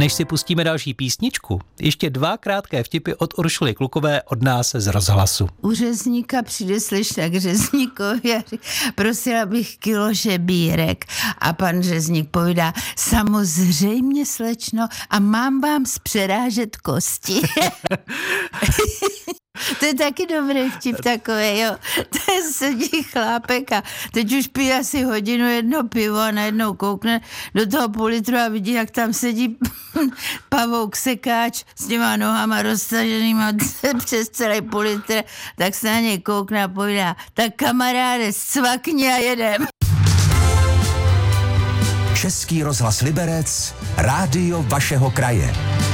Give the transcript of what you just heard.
Než si pustíme další písničku, ještě 2 krátké vtipy od Uršuly Klukové od nás z rozhlasu. U řezníka přijde slečna k řezníkovi a říká, prosila bych kilo žebírek. A pan řezník povídá, samozřejmě slečno, a mám vám zpřerážet kosti. To je taky dobrý vtip takový, jo. To je sedí chlápek a teď už pije asi hodinu jedno pivo a najednou koukne do toho půl litru a vidí, jak tam sedí pavouk sekáč s těma nohama roztaženýma přes celý půl litr, tak se na něj koukne a povídá, tak kamaráde, scvakni a jedem. Český rozhlas Liberec, rádio vašeho kraje.